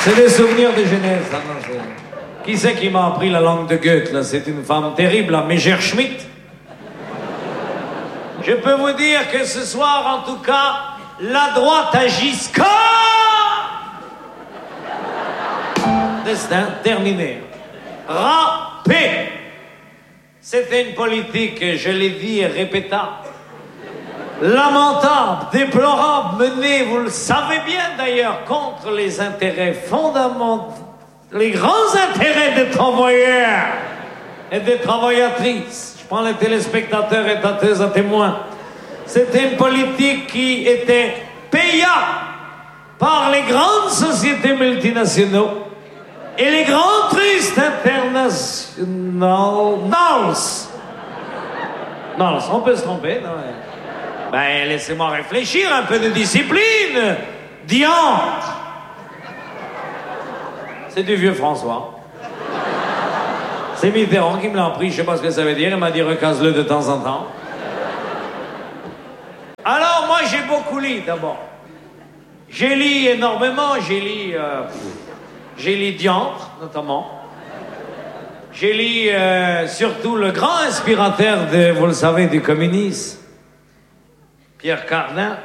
C'est des souvenirs de jeunesse. Hein, non, qui c'est qui m'a appris la langue de Goethe, là? C'est une femme terrible, la Messerschmitt. Je peux vous dire que ce soir, en tout cas, la droite à Giscard. Destin terminé. Râpé. C'était une politique, je l'ai dit et répétable, lamentable, déplorable, menée, vous le savez bien d'ailleurs, contre les intérêts fondamentaux, les grands intérêts des travailleurs et des travaillatrices. Je prends les téléspectateurs et tâteuses à témoin. C'était une politique qui était payable par les grandes sociétés multinationales et les grands tristes internationaux. Non, on peut se tromper, non? Ben, laissez-moi réfléchir, un peu de discipline. Diantre. C'est du vieux François. C'est Mitterrand qui me l'a appris, je sais pas ce que ça veut dire, il m'a dit recase-le de temps en temps. Alors, moi, j'ai beaucoup lu, d'abord. J'ai lu énormément, j'ai lu Diantre, notamment. J'ai lu surtout le grand inspirateur de, vous le savez, du communisme, Pierre Cardin.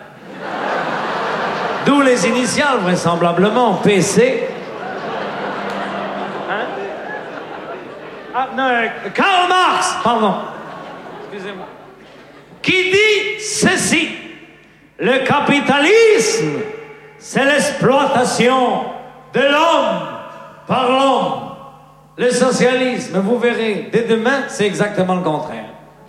D'où les initiales, vraisemblablement, PC. Hein? Ah, non, Karl Marx, pardon. Excusez-moi. Qui dit ceci: le capitalisme, c'est l'exploitation de l'homme par l'homme. Le socialisme, vous verrez, dès demain, c'est exactement le contraire.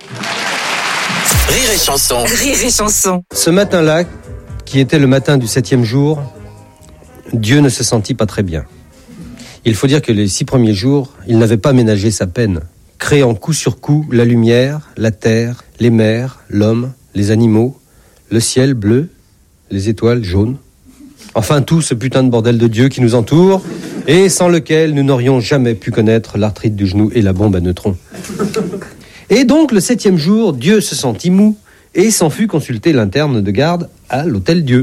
Rire et chanson. Rire et chanson. Ce matin-là, qui était le matin du 7e jour, Dieu ne se sentit pas très bien. Il faut dire que les 6 premiers jours, il n'avait pas ménagé sa peine, créant coup sur coup la lumière, la terre, les mers, l'homme, les animaux, le ciel bleu, les étoiles jaunes. Enfin, tout ce putain de bordel de Dieu qui nous entoure et sans lequel nous n'aurions jamais pu connaître l'arthrite du genou et la bombe à neutrons. Et donc, le 7e jour, Dieu se sentit mou et s'en fut consulter l'interne de garde à l'hôtel Dieu.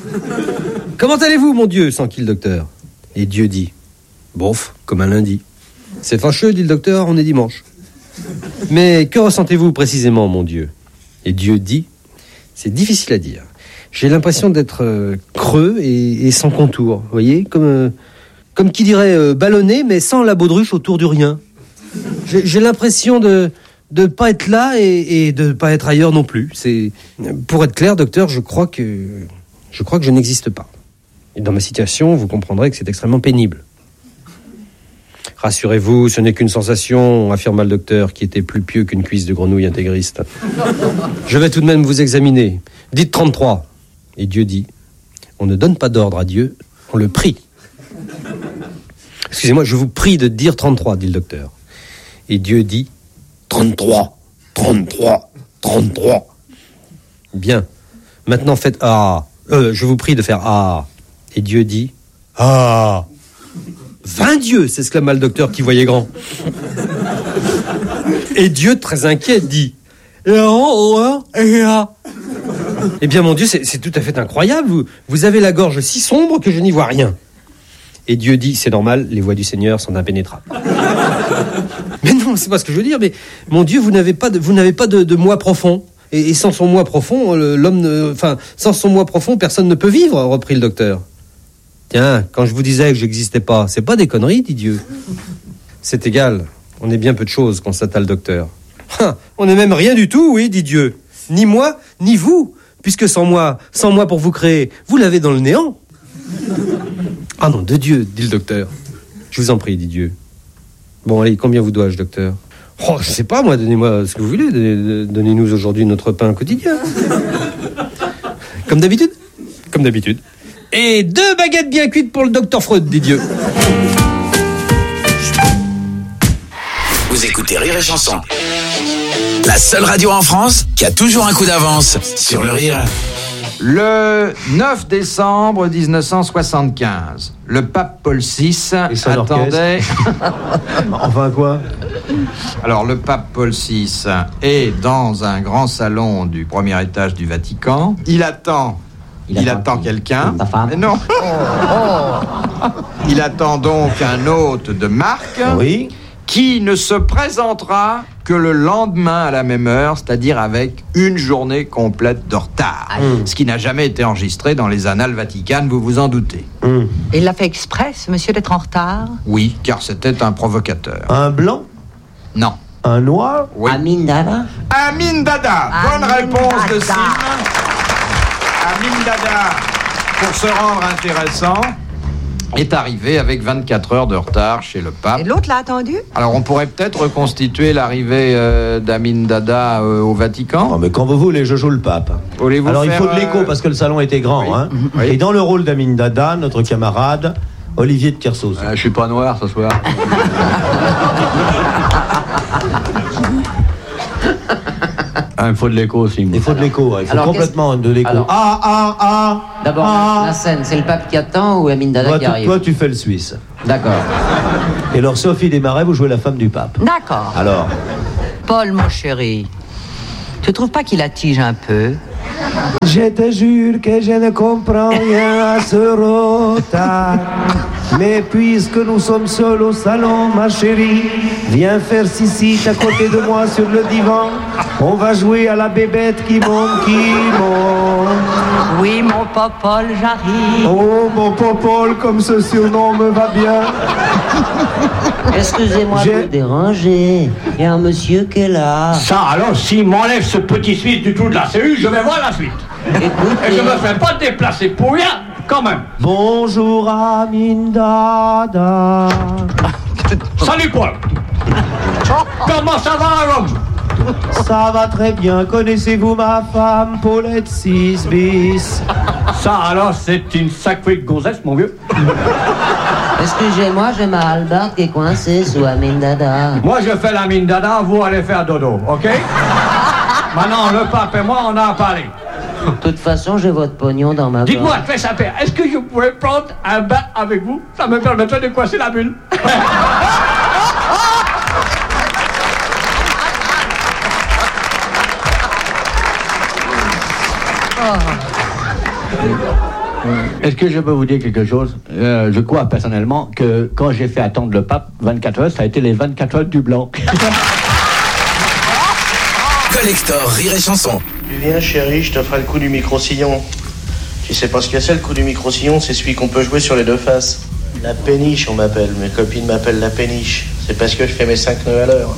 « Comment allez-vous, mon Dieu ?» s'enquit le docteur. Et Dieu dit « Bof, comme un lundi. »« C'est fâcheux, dit le docteur, on est dimanche. »« Mais que ressentez-vous précisément, mon Dieu ?» Et Dieu dit « C'est difficile à dire. J'ai l'impression d'être creux et sans contour, vous voyez, comme qui dirait ballonné, mais sans la baudruche autour du rien. J'ai l'impression de pas être là et de pas être ailleurs non plus. Pour être clair, docteur, je crois que je n'existe pas. Et dans ma situation, vous comprendrez que c'est extrêmement pénible. Rassurez-vous, ce n'est qu'une sensation, affirma le docteur, qui était plus pieux qu'une cuisse de grenouille intégriste. Je vais tout de même vous examiner. Dites 33. Et Dieu dit, on ne donne pas d'ordre à Dieu, on le prie. Excusez-moi, je vous prie de dire 33, dit le docteur. Et Dieu dit, 33, 33, 33. Bien. Maintenant faites A. Je vous prie de faire A. Et Dieu dit, A. 20 dieux, s'exclama le docteur qui voyait grand. Et Dieu, très inquiet, dit, eh bien, mon Dieu, c'est tout à fait incroyable. Vous avez la gorge si sombre que je n'y vois rien. Et Dieu dit, c'est normal, les voies du Seigneur sont impénétrables. Mais non, c'est pas ce que je veux dire. Mais mon Dieu, vous n'avez pas de moi profond. Et sans son moi profond, sans son moi profond, personne ne peut vivre, reprit le docteur. Tiens, quand je vous disais que j'existais pas, c'est pas des conneries, dit Dieu. C'est égal, on est bien peu de choses, constata le docteur. On n'est même rien du tout, oui, dit Dieu. Ni moi, ni vous, puisque sans moi pour vous créer, vous l'avez dans le néant. Ah non, de Dieu, dit le docteur. Je vous en prie, dit Dieu. Bon, allez, combien vous dois-je, docteur? Oh, je sais pas, moi, donnez-moi ce que vous voulez. Donnez-nous aujourd'hui notre pain quotidien. Comme d'habitude. Comme d'habitude. Et 2 baguettes bien cuites pour le docteur Freud, dit Dieu. Vous écoutez Rire et Chanson. La seule radio en France qui a toujours un coup d'avance sur le rire. Le 9 décembre 1975, le pape Paul VI attendait... Enfin quoi? Alors, le pape Paul VI est dans un grand salon du premier étage du Vatican. Il attend Il attend quelqu'un. Ta femme. Mais non. Il attend donc un hôte de marque. Oui. Qui ne se présentera que le lendemain à la même heure, c'est-à-dire avec une journée complète de retard. Ce qui n'a jamais été enregistré dans les annales vaticanes, vous vous en doutez. Il l'a fait exprès, ce monsieur, d'être en retard? Oui, car c'était un provocateur. Un blanc? Non. Un noir? Oui. Amin Dada. Amin Dada. Bonne réponse de Sim. Amin Dada, pour se rendre intéressant, est arrivé avec 24 heures de retard chez le pape. Et l'autre l'a attendu? Alors on pourrait peut-être reconstituer l'arrivée d'Amin Dada au Vatican. Oh, mais quand vous voulez, je joue le pape. Voulez-vous Alors il faire, faut de l'écho parce que le salon était grand. Oui. Hein. Oui. Et dans le rôle d'Amin Dada, notre camarade Olivier de Kersauzon. Je suis pas noir ce soir. Il faut de l'écho aussi. Il faut de l'écho, il faut Alors, complètement de l'écho. Alors- D'abord, la scène, c'est le pape qui attend ou Amin Dada qui arrive? Toi, tu fais le Suisse. D'accord. Et alors, Sophie Desmarais, vous jouez la femme du pape. D'accord. Alors, Paul, mon chéri, tu trouves pas qu'il attige un peu? Je te jure que je ne comprends rien à ce retard. Mais puisque nous sommes seuls au salon, ma chérie, viens faire sisite à côté de moi sur le divan. On va jouer à la bébête qui monte, qui monte. Oui, mon Popol, j'arrive. Oh, mon Popol, comme ce surnom me va bien. Excusez-moi de vous déranger. Il y a un monsieur qui est là. Ça, alors, s'il m'enlève ce petit Suisse du trou de la cellule, je vais voir la suite. Écoutez. Et je me fais pas déplacer pour rien, quand même. Bonjour, Amin Dada. Salut, Paul. Comment ça va à Rome? Ça va très bien. Connaissez-vous ma femme, Paulette 6 bis? Ça, alors, c'est une sacrée gonzesse, mon vieux. Excusez-moi, j'ai ma hallebarde qui est coincée sous Amin Dada. Moi, je fais la mine dada, vous allez faire dodo, ok? Maintenant, le pape et moi, on a parlé. De toute façon, j'ai votre pognon dans ma Dites-moi, poche. très simple, est-ce que je pourrais prendre un bain avec vous? Ça me permettrait de coincer la bulle. Est-ce que je peux vous dire quelque chose? Je crois personnellement que quand j'ai fait attendre le pape 24 heures, ça a été les 24 heures du blanc. Collector Rire et Chanson. Tu viens, chérie, je te ferai le coup du micro-sillon. Tu sais pas ce que c'est, le coup du micro-sillon? C'est celui qu'on peut jouer sur les deux faces. La péniche, on m'appelle. Mes copines m'appellent la péniche. C'est parce que je fais mes 5 nœuds à l'heure.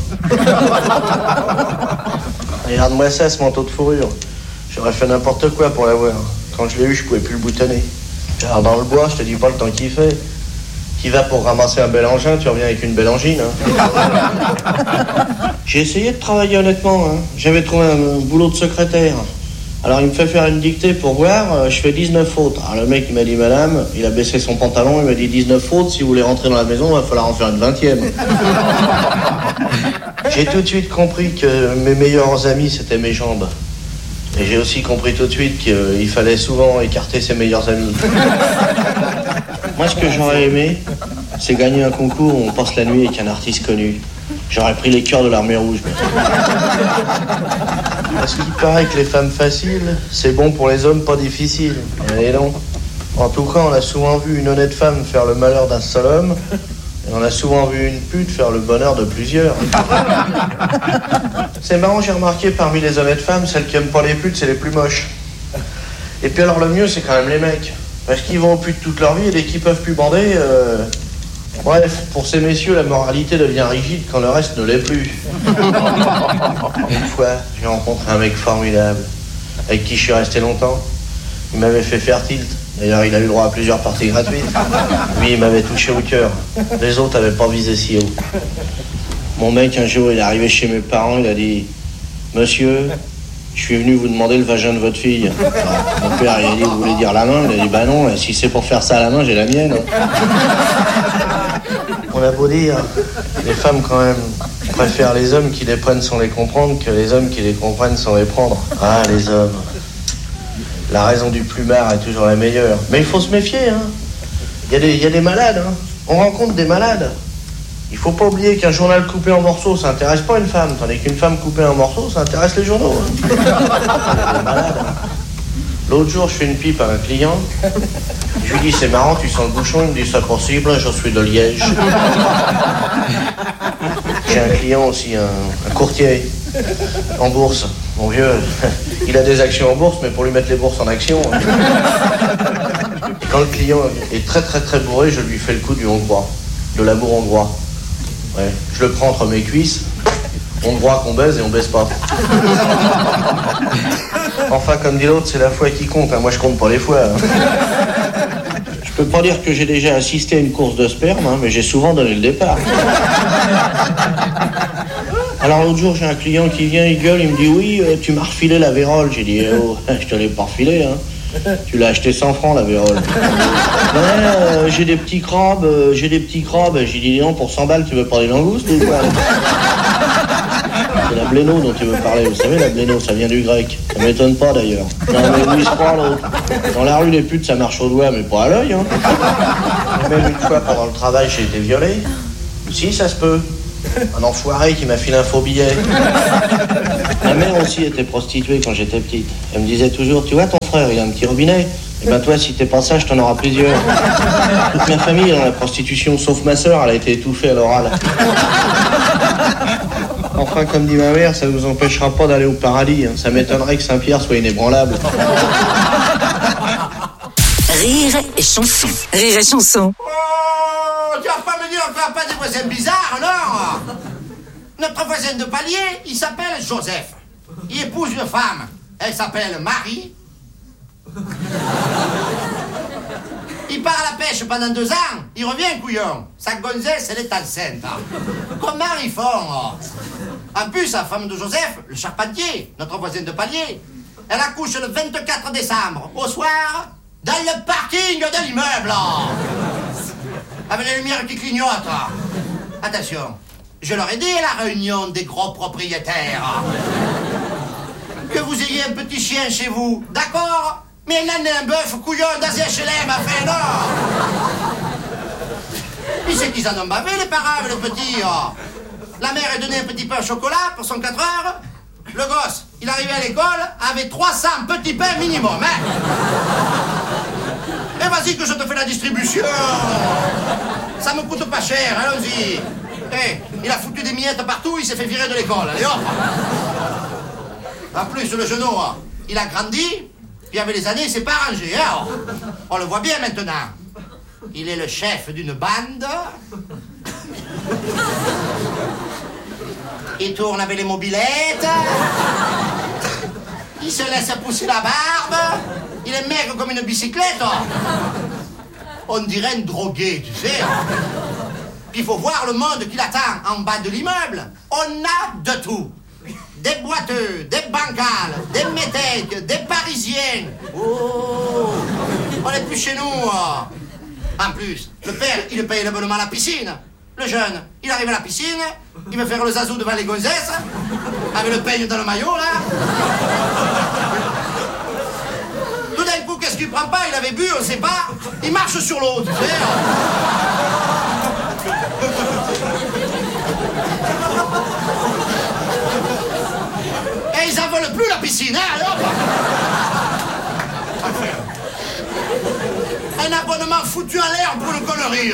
Regarde-moi ça, ce manteau de fourrure. J'aurais fait n'importe quoi pour l'avoir. Quand je l'ai eu, je pouvais plus le boutonner. Alors dans le bois, je te dis pas le temps qu'il fait. Qui va pour ramasser un bel engin, tu reviens avec une belle angine. Hein. J'ai essayé de travailler honnêtement. Hein. J'avais trouvé un boulot de secrétaire. Alors il me fait faire une dictée pour voir, je fais 19 fautes. Alors le mec il m'a dit madame, il a baissé son pantalon, il m'a dit 19 fautes, si vous voulez rentrer dans la maison, il va falloir en faire une 20e. J'ai tout de suite compris que mes meilleurs amis c'était mes jambes. Et j'ai aussi compris tout de suite qu'il fallait souvent écarter ses meilleurs amis. Moi ce que j'aurais aimé, c'est gagner un concours où on passe la nuit avec un artiste connu. J'aurais pris les cœurs de l'armée rouge. Parce qu'il paraît que les femmes faciles, c'est bon pour les hommes pas difficiles. Et non. En tout cas, on a souvent vu une honnête femme faire le malheur d'un seul homme. Et on a souvent vu une pute faire le bonheur de plusieurs. C'est marrant, j'ai remarqué parmi les honnêtes femmes, celles qui aiment pas les putes, c'est les plus moches. Et puis alors le mieux, c'est quand même les mecs. Parce qu'ils vont aux putes toute leur vie et dès qu'ils peuvent plus bander... Bref, pour ces messieurs, la moralité devient rigide quand le reste ne l'est plus. Une fois, j'ai rencontré un mec formidable, avec qui je suis resté longtemps. Il m'avait fait faire tilt. D'ailleurs, il a eu le droit à plusieurs parties gratuites. Lui, il m'avait touché au cœur. Les autres n'avaient pas visé si haut. Mon mec, un jour, il est arrivé chez mes parents, il a dit « Monsieur, je suis venu vous demander le vagin de votre fille. » Mon père, il a dit « Vous voulez dire la main ?» Il a dit « Bah non, si c'est pour faire ça à la main, j'ai la mienne. » On a beau dire, les femmes quand même préfèrent les hommes qui les prennent sans les comprendre que les hommes qui les comprennent sans les prendre. Ah, les hommes. La raison du plumard est toujours la meilleure. Mais il faut se méfier, hein. Il y a des malades, hein. On rencontre des malades. Il faut pas oublier qu'un journal coupé en morceaux, ça intéresse pas une femme, tandis qu'une femme coupée en morceaux, ça intéresse les journaux. Hein. Il y a des malades. Hein. L'autre jour, je fais une pipe à un client. Je lui dis, c'est marrant, tu sens le bouchon. Il me dit, c'est possible, je suis de Liège. J'ai un client aussi, un courtier en bourse. Mon vieux, il a des actions en bourse, mais pour lui mettre les bourses en action. Quand le client est très très très bourré, je lui fais le coup du hongrois, de l'amour hongrois. Ouais, je le prends entre mes cuisses. Hongrois qu'on baise et on baise pas. Enfin, comme dit l'autre, c'est la foi qui compte. Hein. Moi, je compte pas les fois. Hein. Je peux pas dire que j'ai déjà assisté à une course de sperme, hein, mais j'ai souvent donné le départ. Alors l'autre jour, j'ai un client qui vient, il gueule, il me dit « Oui, tu m'as refilé la vérole. » J'ai dit « Oh, je te l'ai pas refilé, hein. Tu l'as acheté 100 francs, la vérole. » Ouais, j'ai des petits crabes, J'ai dit « Non, pour 100 balles, tu veux pas des langoustes ou quoi ?» C'est la bléno dont tu veux parler. Vous savez, la bléno, ça vient du grec. Ça m'étonne pas, d'ailleurs. Non, mais où il se prend, l'autre? Dans la rue, les putes, ça marche au doigt, mais pas à l'œil, hein. Même une fois, pendant le travail, j'ai été violé. Si, ça se peut. Un enfoiré qui m'a filé un faux billet. Ma mère aussi était prostituée quand j'étais petite. Elle me disait toujours, tu vois, ton frère, il a un petit robinet. Et ben toi, si t'es pas sage, t'en auras plusieurs. Toute ma famille est dans la prostitution, sauf ma sœur, elle a été étouffée à l'oral. Enfin, comme dit ma mère, ça ne nous empêchera pas d'aller au paradis. Hein. Ça m'étonnerait que Saint-Pierre soit inébranlable. Rire et chanson. Rire et chanson. Oh, tu vas pas me dire qu'on n'a pas des voisins bizarres, non? Notre voisin de palier, il s'appelle Joseph. Il épouse une femme. Elle s'appelle Marie. Il part à la pêche pendant 2 ans, il revient couillon. Sa gonzesse, elle est enceinte. Comment ils font? En plus, la femme de Joseph, le charpentier, notre voisin de palier, elle accouche le 24 décembre, au soir, dans le parking de l'immeuble. Avec les lumières qui clignotent. Attention, je leur ai dit à la réunion des gros propriétaires que vous ayez un petit chien chez vous, d'accord? Mais il en est un bœuf couillon dans HLM, enfin non. Puis c'est qu'ils en ont bavé, les parents, les petits. La mère a donné un petit pain au chocolat pour son 4 heures. Le gosse, il arrivait à l'école avec 300 petits pains minimum, hein. Et vas-y que je te fais la distribution. Ça me coûte pas cher, allons-y. Eh, il a foutu des miettes partout, il s'est fait virer de l'école, allez hop. En plus, le genou, il a grandi. Puis avec les années, il s'est pas arrangé, hein. On le voit bien maintenant. Il est le chef d'une bande. Il tourne avec les mobilettes. Il se laisse pousser la barbe. Il est maigre comme une bicyclette. On dirait un drogué, tu sais. Puis il faut voir le monde qui l'attend en bas de l'immeuble. On a de tout. Des boiteux, des bancales, des métèques, des parisiens. Oh, on n'est plus chez nous. En plus, le père, il paye l'abonnement à la piscine. Le jeune, il arrive à la piscine, il veut faire le zazou devant les gonzesses, avec le peigne dans le maillot, là. Tout d'un coup, qu'est-ce qu'il prend pas? Il avait bu, on sait pas. Il marche sur l'eau, tu sais. Et ils en veulent plus la piscine, hein, hop. Un abonnement foutu en l'air pour une connerie.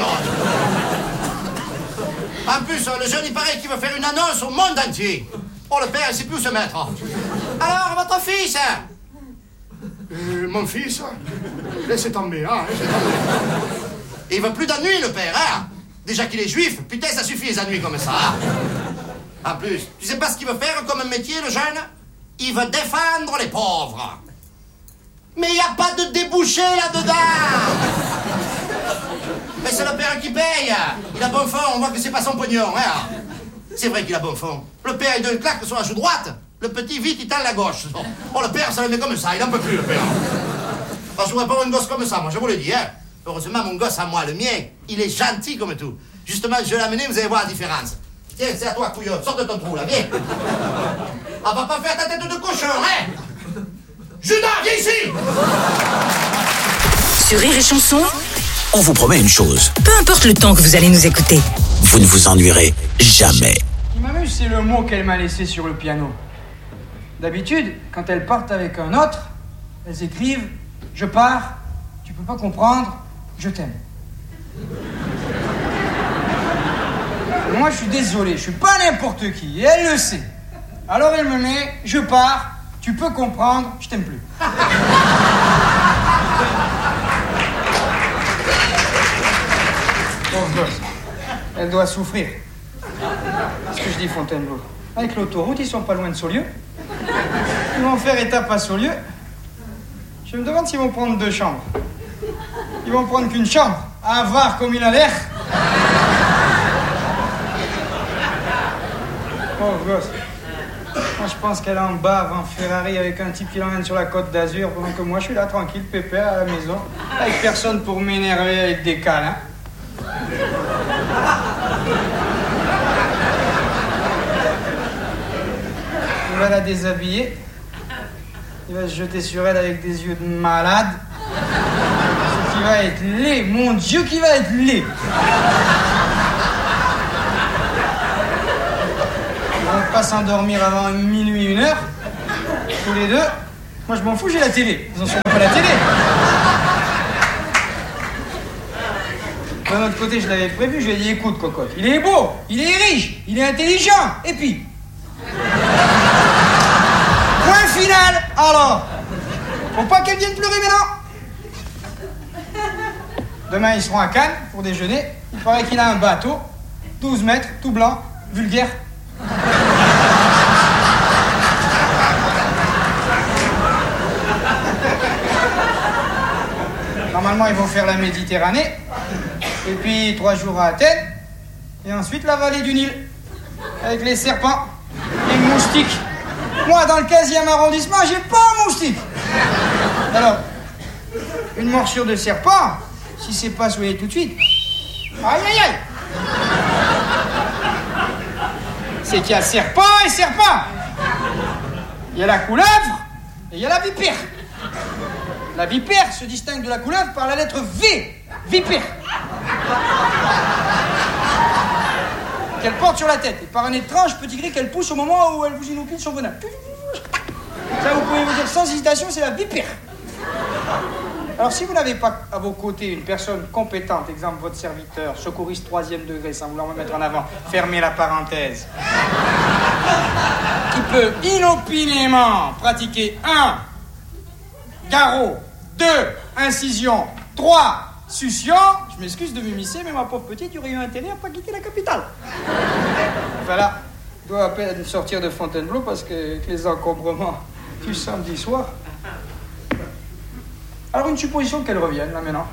En plus, le jeune, il paraît qu'il veut faire une annonce au monde entier. Oh, le père, il sait plus où se mettre. Alors, votre fils? Mon fils? Laissez tomber, hein, laissez tomber. Il veut plus d'ennuis, le père, hein. Déjà qu'il est juif, putain, ça suffit les ennuis comme ça. En plus, tu sais pas ce qu'il veut faire comme métier, le jeune? Il veut défendre les pauvres. Mais il n'y a pas de débouché là-dedans. Mais c'est le père qui paye. Il a bon fond, on voit que c'est pas son pognon, hein. C'est vrai qu'il a bon fond. Le père, il donne une claque sur la joue droite. Le petit, vite, il tend la gauche. Oh, le père, ça le met comme ça, il en peut plus, le père. Alors, je voudrais pas avoir une gosse comme ça, moi, je vous le dis, hein. Heureusement, mon gosse à moi, le mien, il est gentil comme tout. Justement, je vais l'amener, vous allez voir la différence. Tiens, c'est à toi, couillon, sors de ton trou, là, viens. On va pas faire ta tête de cochon, hein. Judas, viens ici. Sur Rire et Chanson, on vous promet une chose. Peu importe le temps que vous allez nous écouter, vous ne vous ennuierez jamais. Ce qui m'amuse, c'est le mot qu'elle m'a laissé sur le piano. D'habitude, quand elle part avec un autre, elles écrivent « Je pars, tu peux pas comprendre, je t'aime ». Moi, je suis désolé, je suis pas n'importe qui, et elle le sait. Alors elle me met « Je pars, tu peux comprendre, je t'aime plus ». Pauvre gosse, elle doit souffrir. C'est ce que je dis, Fontainebleau. Avec l'autoroute, ils sont pas loin de Saulieu. Ils vont faire étape à Saulieu. Je me demande s'ils vont prendre 2 chambres. Ils vont prendre qu'une chambre. À voir comme il a l'air. Pauvre gosse. Moi, je pense qu'elle est en bas en Ferrari avec un type qui l'emmène sur la Côte d'Azur pendant que moi, je suis là tranquille, pépère à la maison, avec personne pour m'énerver avec des câlins. Il va la déshabiller. Il va se jeter sur elle avec des yeux de malade. Ce qui va être laid. Mon Dieu, qui va être laid. Ils vont pas s'endormir avant minuit, 1h. Tous les deux. Moi, je m'en fous, j'ai la télé. Ils en sont pas la télé. D'un autre côté, je l'avais prévu. Je lui ai dit, écoute, cocotte, il est beau, il est riche, il est intelligent. Et puis... Point final, alors. Faut pas qu'elle vienne pleurer maintenant. Demain, ils seront à Cannes pour déjeuner. Il paraît qu'il a un bateau, 12 mètres, tout blanc, vulgaire. Normalement, ils vont faire la Méditerranée. Et puis 3 jours à Athènes. Et ensuite, la vallée du Nil. Avec les serpents, les moustiques. Moi, dans le 15e arrondissement, j'ai pas un moustique. Alors, une morsure de serpent, si c'est pas soigné tout de suite, aïe aïe aïe. C'est qu'il y a serpent et serpent. Il y a la couleuvre et il y a la vipère. La vipère se distingue de la couleuvre par la lettre V. Vipère. Qu'elle porte sur la tête. Et par un étrange petit cri qu'elle pousse au moment où elle vous inocule son venin. Ça, vous pouvez vous dire sans hésitation, c'est la vipère. Alors, si vous n'avez pas à vos côtés une personne compétente, exemple votre serviteur, secouriste 3e degré, sans vouloir me mettre en avant, fermez la parenthèse, qui peut inopinément pratiquer 1. Garrot, 2. Incision, 3. Succion, je m'excuse de m'immiscer, mais ma pauvre petite, il aurait eu intérêt à pas quitter la capitale. Voilà, je dois à peine sortir de Fontainebleau parce que avec les encombrements du samedi soir. Alors une supposition qu'elle revienne là maintenant,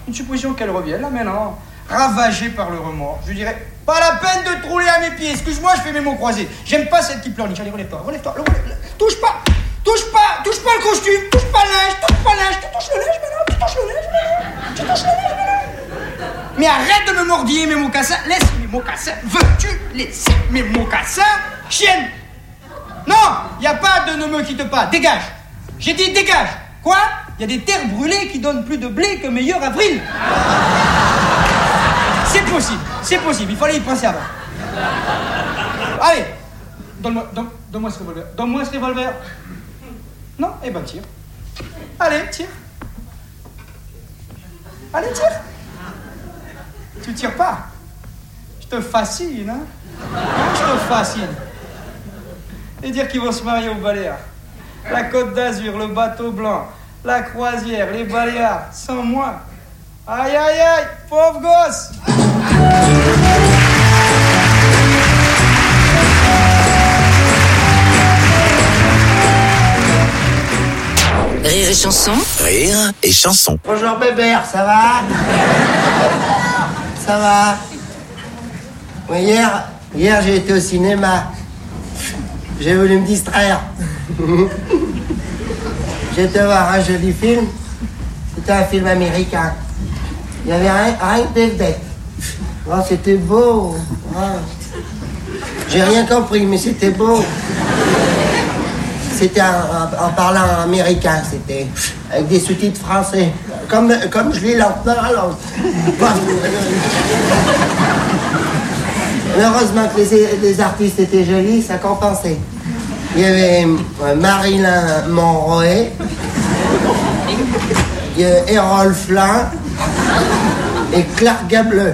ravagée par le remords. Je dirais, pas la peine de trouler à mes pieds, excuse-moi, je fais mes mots croisés. J'aime pas celle qui pleurniche, allez relève-toi, touche pas le costume, touche pas le linge, tu touches le linge maintenant. Mais arrête de me mordiller mes mocassins, laisse mes mocassins, veux-tu laisser mes mocassins, chienne? Non, y a pas de ne me quitte pas, dégage. J'ai dit dégage. Quoi? Il y a des terres brûlées qui donnent plus de blé que meilleur avril. C'est possible, il fallait y penser avant. Allez, donne-moi ce revolver. Non? Eh ben tire. Allez, tire. Tu tires pas. Je te fascine, hein? Je te fascine. Et dire qu'ils vont se marier aux Baléares. La Côte d'Azur, le bateau blanc, la croisière, les Baléares, sans moi. Aïe, aïe, aïe, pauvre gosse. Rire et chanson. Rire et chanson. Bonjour Bébert, ça va? Ça va? Oui, hier j'ai été au cinéma. J'ai voulu me distraire. J'ai été voir un joli film. C'était un film américain. Il y avait rien que des vedettes. Oh, c'était beau. Oh. J'ai rien compris, mais c'était beau. C'était en parlant américain, c'était avec des sous-titres français. Comme je lis lentement, alors. Heureusement que les artistes étaient jolis, ça compensait. Il y avait Marilyn Monroe, il y a Errol Flynn et Clark Gable.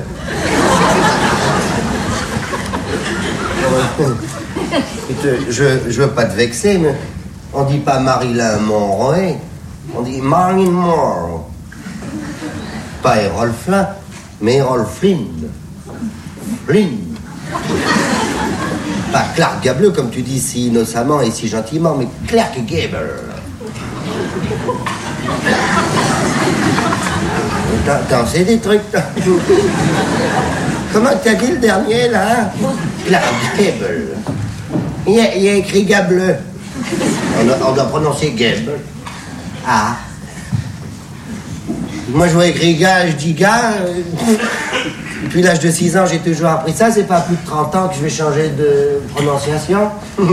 Je veux pas te vexer, mais on dit pas Marilyn Monroe, on dit Marilyn Monroe. Pas Errol Flynn, mais Errol Flynn. Flynn. Pas Clark Gable, comme tu dis si innocemment et si gentiment, mais Clark Gable. T'en sais des trucs, toi. Comment t'as dit le dernier, là? Clark Gable. Il y a écrit Gable. On doit prononcer Gable. Ah. Moi, je vois écrit gars, je dis gars. Depuis l'âge de 6 ans, j'ai toujours appris ça. C'est pas plus de 30 ans que je vais changer de prononciation.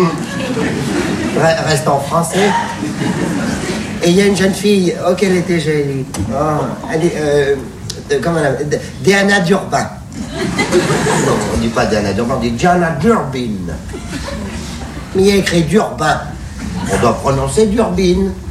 Reste en français. Et il y a une jeune fille, oh, qu'elle était jolie. Oh, elle est, comment elle appelle? Diana Durbin. Non, on dit pas Diana Durbin, on dit Diana Durbin. Mais il y a écrit Durbin. On doit prononcer Durbin.